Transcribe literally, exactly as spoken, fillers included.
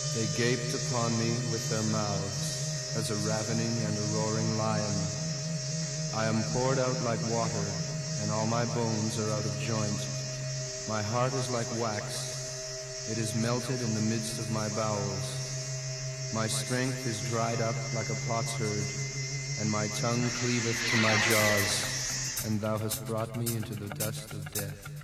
They gaped upon me with their mouths, as a ravening and a roaring lion. I am poured out like water, and all my bones are out of joint. My heart is like wax, it is melted in the midst of my bowels. My strength is dried up like a potsherd, and my tongue cleaveth to my jaws, and thou hast brought me into the dust of death.